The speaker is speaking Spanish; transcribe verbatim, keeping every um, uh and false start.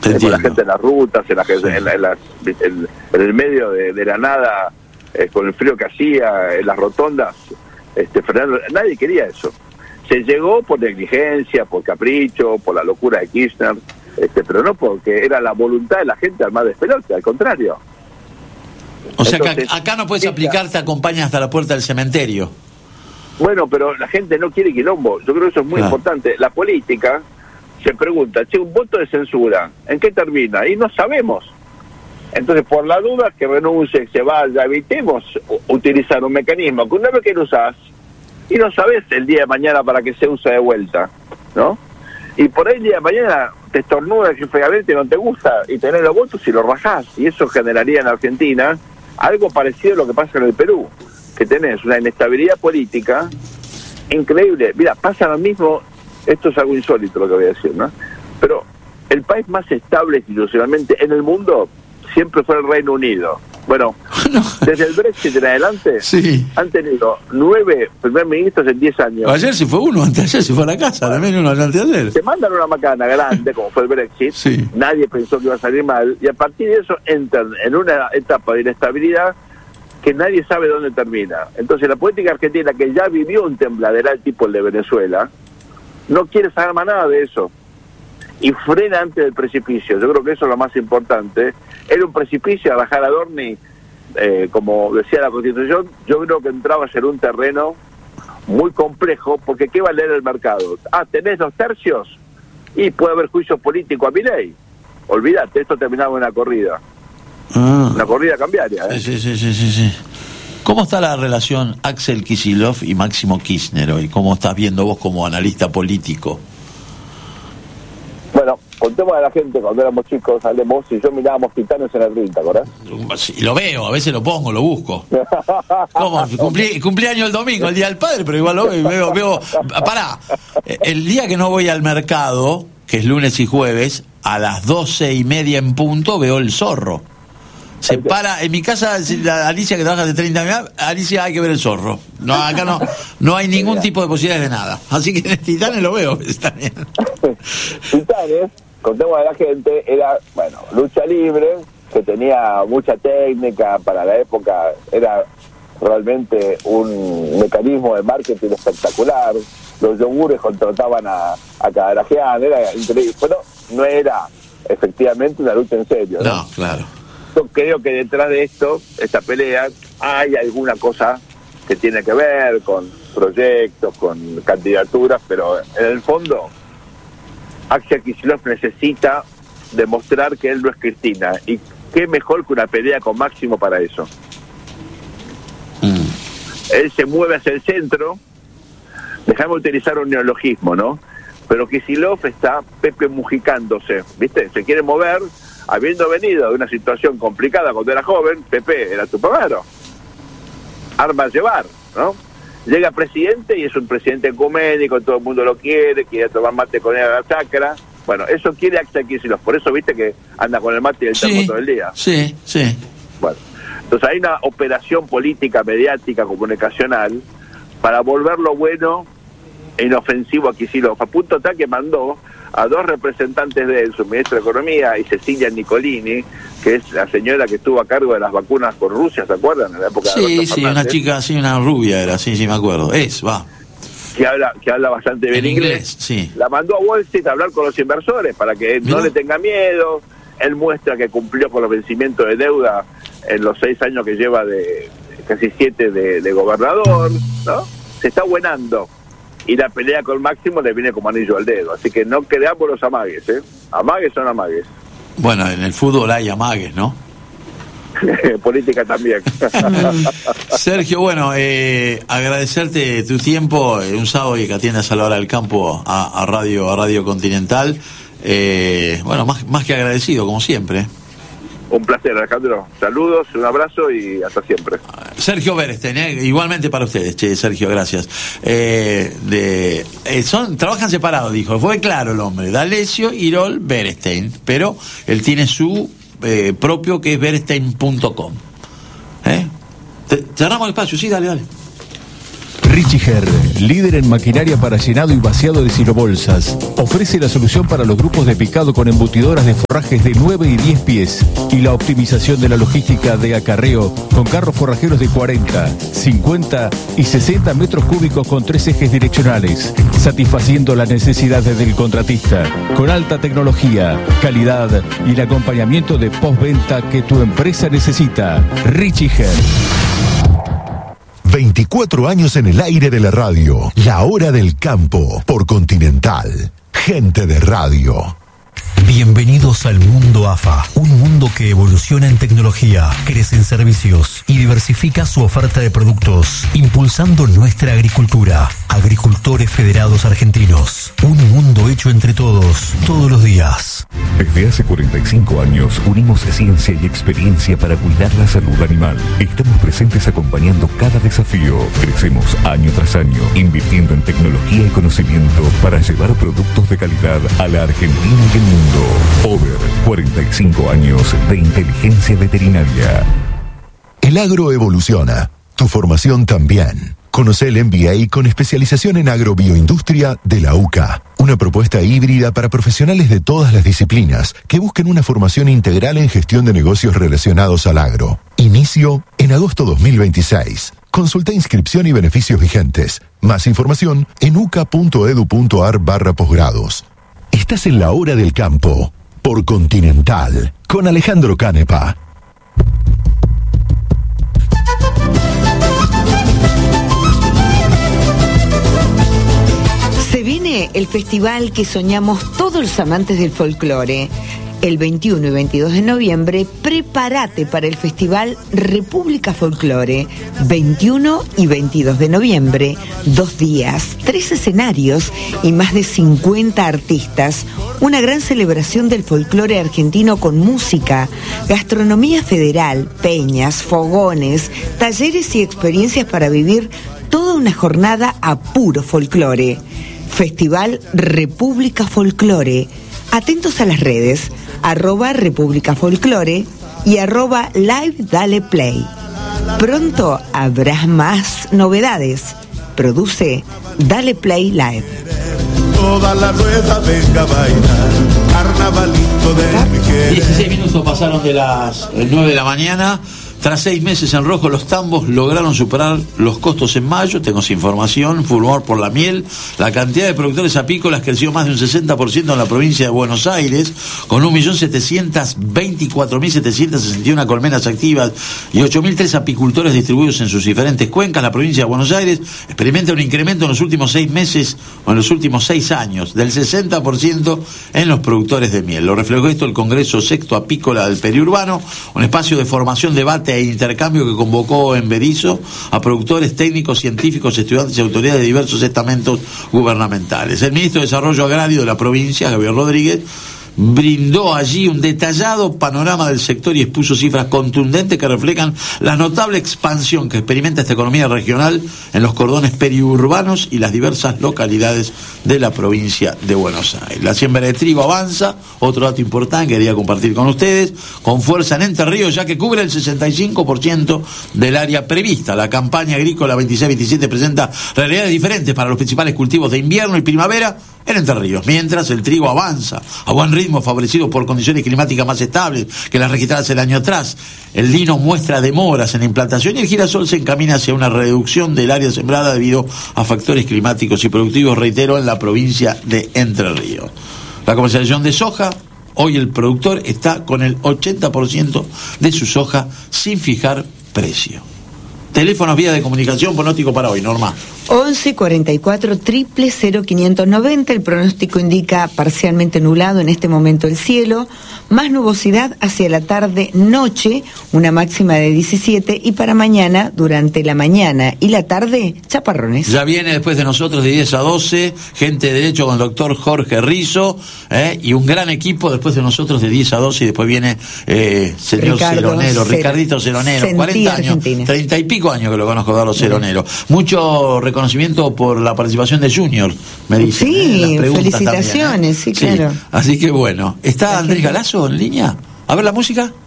eh, con la gente en las rutas, en, la, sí. en, la, en, la, en, en el medio de, de la nada, eh, con el frío que hacía, en las rotondas, este, Fernando, nadie quería eso. Se llegó por negligencia, por capricho, por la locura de Kirchner, este, pero no porque era la voluntad de la gente armar despelote, al contrario. O sea, Entonces, que acá no puedes aplicar, te acompaña hasta la puerta del cementerio. Bueno, pero la gente no quiere quilombo. Yo creo que eso es muy claro. importante. La política se pregunta, che, un voto de censura, ¿en qué termina? Y no sabemos. Entonces, por la duda, que renuncie, que se vaya, evitemos utilizar un mecanismo que una vez que lo usás, y no sabes el día de mañana para que se use de vuelta, ¿no? Y por ahí el día de mañana te estornuda el jefe de gabinete y no te gusta, y tenés los votos y los rajás. Y eso generaría en Argentina algo parecido a lo que pasa en el Perú, que tenés una inestabilidad política increíble. Mira, pasa lo mismo, esto es algo insólito lo que voy a decir, ¿no? Pero el país más estable institucionalmente en el mundo siempre fue el Reino Unido. Bueno, no. Desde el Brexit en adelante sí. han tenido nueve primer ministros en diez años. Ayer se fue uno, antes ayer se fue a la casa, también uno antes de ayer. Se mandan una macana grande, como fue el Brexit, sí. Nadie pensó que iba a salir mal, y a partir de eso entran en una etapa de inestabilidad que nadie sabe dónde termina. Entonces la política argentina, que ya vivió un tembladeral tipo el de Venezuela, no quiere saber más nada de eso. Y frena antes del precipicio. Yo creo que eso es lo más importante. Era un precipicio, a bajar a Adorni, eh, como decía la Constitución, yo creo que entraba a ser un terreno muy complejo, porque ¿qué va a leer el mercado? Ah, ¿tenés dos tercios? Y puede haber juicio político a Milei. Olvídate, esto terminaba en una corrida. Ah. Una corrida cambiaria, ¿eh? Sí, sí, sí, sí, sí. ¿Cómo está la relación Axel Kicillof y Máximo Kirchner hoy? ¿Cómo estás viendo vos como analista político? Bueno, contemos a la gente, cuando éramos chicos, hablemos, y yo mirábamos Titanes en el ring, ¿te acordás? Sí, lo veo, a veces lo pongo, lo busco. ¿Cómo? Cumplí, cumpleaños el domingo, el Día del Padre, pero igual lo veo, veo, veo... Pará, el día que no voy al mercado, que es lunes y jueves, a las doce y media en punto, veo El Zorro. Se para, en mi casa, la Alicia que trabaja de treinta años, Alicia, hay que ver El Zorro. No, acá no, no hay ningún tipo de posibilidades de nada. Así que en Titanes lo veo, está bien. Titanes, contemos a la gente, era, bueno, lucha libre, que tenía mucha técnica para la época, era realmente un mecanismo de marketing espectacular. Los yogures contrataban a, a Cadarajean, era increíble, pero no era efectivamente una lucha en serio, ¿no? No, claro. Yo creo que detrás de esto, esta pelea, hay alguna cosa que tiene que ver con proyectos, con candidaturas, pero en el fondo Axel Kicillof necesita demostrar que él no es Cristina, y qué mejor que una pelea con Máximo para eso. Mm. Él se mueve hacia el centro, dejamos utilizar un neologismo, ¿no? Pero Kicillof está Pepe mujicándose, ¿viste? Se quiere mover, habiendo venido de una situación complicada cuando era joven. Pepe era tu paparo, arma a llevar, ¿no? Llega presidente y es un presidente ecuménico, todo el mundo lo quiere, quiere tomar mate con él a la chacra. Bueno, eso quiere Axel Kicillof, por eso viste que anda con el mate y el termo sí, todo el día. Sí, sí. Bueno, entonces hay una operación política, mediática, comunicacional, para volverlo bueno e inofensivo a Kicillof, a punto tal que mandó a dos representantes de él, su ministro de Economía y Cecilia Nicolini, que es la señora que estuvo a cargo de las vacunas con Rusia, ¿se acuerdan? En la época sí, de Alberto sí, Fernández. Una chica, sí, una rubia era, sí, sí, me acuerdo. Es, va. Que habla, que habla bastante bien en inglés, inglés. Sí. La mandó a Wall Street a hablar con los inversores para que ¿Mirá? no le tenga miedo. Él muestra que cumplió con los vencimientos de deuda en los seis años que lleva de, casi siete de, de gobernador, ¿no? Se está buenando. Y la pelea con Máximo le viene como anillo al dedo. Así que no creamos los amagues, ¿eh? Amagues son amagues. Bueno, en el fútbol hay amagues, ¿no? Política también. Sergio, bueno, eh, agradecerte tu tiempo, eh, un sábado y que atiendas a la hora del campo a, a Radio a Radio Continental. Eh, bueno, más, más que agradecido, como siempre. Un placer, Alejandro. Saludos, un abrazo y hasta siempre. Sergio Berestein, ¿eh? Igualmente para ustedes, che, Sergio, gracias. Eh, de, eh, son trabajan separados, dijo. Fue claro el hombre. D'Alessio, Irol, Berestein. Pero él tiene su eh, propio, que es berestein punto com. ¿Eh? Cerramos el espacio, sí, dale, dale. Richiger, líder en maquinaria para llenado y vaciado de silobolsas, ofrece la solución para los grupos de picado con embutidoras de forrajes de nueve y diez pies y la optimización de la logística de acarreo con carros forrajeros de cuarenta, cincuenta y sesenta metros cúbicos con tres ejes direccionales, satisfaciendo las necesidades del contratista, con alta tecnología, calidad y el acompañamiento de postventa que tu empresa necesita. Richiger. veinticuatro años en el aire de la radio. La hora del campo por Continental. Gente de radio. Bienvenidos al mundo A F A, un mundo que evoluciona en tecnología, crece en servicios y diversifica su oferta de productos, impulsando nuestra agricultura. Agricultores Federados Argentinos, un mundo hecho entre todos, todos los días. Desde hace cuarenta y cinco años unimos ciencia y experiencia para cuidar la salud animal. Estamos presentes acompañando cada desafío. Crecemos año tras año, invirtiendo en tecnología y conocimiento para llevar productos de calidad a la Argentina y el mundo. Over, cuarenta y cinco años de inteligencia veterinaria. El agro evoluciona. Tu formación también. Conoce el M B A con especialización en agrobioindustria de la U C A. Una propuesta híbrida para profesionales de todas las disciplinas que busquen una formación integral en gestión de negocios relacionados al agro. Inicio en agosto dos mil veintiséis. Consulta inscripción y beneficios vigentes. Más información en uca.edu.ar barra posgrados. Estás en la hora del campo por Continental con Alejandro Canepa. Se viene el festival que soñamos todos los amantes del folclore. El veintiuno y veintidós de noviembre, prepárate para el Festival República Folclore. veintiuno y veintidós de noviembre, dos días, tres escenarios y más de cincuenta artistas. Una gran celebración del folclore argentino con música, gastronomía federal, peñas, fogones, talleres y experiencias para vivir toda una jornada a puro folclore. Festival República Folclore. Atentos a las redes, arroba República Folclore y arroba Live Dale Play. Pronto habrá más novedades. Produce Dale Play Live. Toda la rueda venga a bailar, carnavalito de mi querer. dieciséis minutos pasaron de las nueve de la mañana. Tras seis meses en rojo, los tambos lograron superar los costos en mayo. Tengo esa información. Furor por la miel. La cantidad de productores apícolas creció más de un sesenta por ciento en la provincia de Buenos Aires, con un millón setecientos veinticuatro mil setecientos sesenta y una colmenas activas y ocho mil tres apicultores distribuidos en sus diferentes cuencas. La provincia de Buenos Aires experimenta un incremento en los últimos seis meses o en los últimos seis años del sesenta por ciento en los productores de miel. Lo reflejó esto el Congreso Sexto Apícola del Periurbano, un espacio de formación, debate e intercambio que convocó en Berizo a productores, técnicos, científicos, estudiantes y autoridades de diversos estamentos gubernamentales. El ministro de Desarrollo Agrario de la provincia, Javier Rodríguez, brindó allí un detallado panorama del sector y expuso cifras contundentes que reflejan la notable expansión que experimenta esta economía regional en los cordones periurbanos y las diversas localidades de la provincia de Buenos Aires. La siembra de trigo avanza, otro dato importante que quería compartir con ustedes, con fuerza en Entre Ríos, ya que cubre el sesenta y cinco por ciento del área prevista. La campaña agrícola veintiséis veintisiete presenta realidades diferentes para los principales cultivos de invierno y primavera en Entre Ríos, mientras el trigo avanza a buen ritmo, favorecido por condiciones climáticas más estables que las registradas el año atrás. El lino muestra demoras en la implantación y el girasol se encamina hacia una reducción del área sembrada debido a factores climáticos y productivos, reitero, en la provincia de Entre Ríos. La comercialización de soja, hoy el productor está con el ochenta por ciento de su soja sin fijar precio. Teléfonos, vía de comunicación, pronóstico para hoy, Norma. once cuarenta y cuatro triple cero quinientos noventa. El pronóstico indica parcialmente nublado en este momento el cielo, más nubosidad hacia la tarde noche, una máxima de diecisiete, y para mañana, durante la mañana y la tarde, chaparrones. Ya viene después de nosotros de diez a doce, gente de derecho con el doctor Jorge Rizzo, eh, y un gran equipo después de nosotros de diez a doce, y después viene eh, señor Ricardo Ceronero, Cer- Ricardito Ceronero, cuarenta años, Argentina. treinta y pico años que lo conozco, Carlos Ceronero. Mucho reconocimiento por la participación de Junior, me dicen. Sí, eh, las felicitaciones, también, ¿eh? sí, claro. Sí. Así que bueno, ¿está Andrés Galazo en línea? A ver la música.